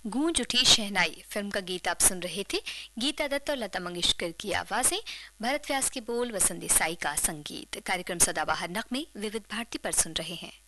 गूंज उठी शहनाई फिल्म का गीत आप सुन रहे थे। गीता दत्त और लता मंगेशकर की आवाजें, भरत व्यास के बोल, वसंत देसाई का संगीत। कार्यक्रम सदाबहार नगमे विविध भारती पर सुन रहे हैं।